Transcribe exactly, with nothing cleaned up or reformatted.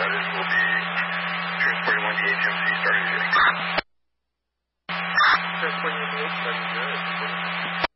routed will be transporting one to H M C starting today. Transporting one to H M C, that'd be good.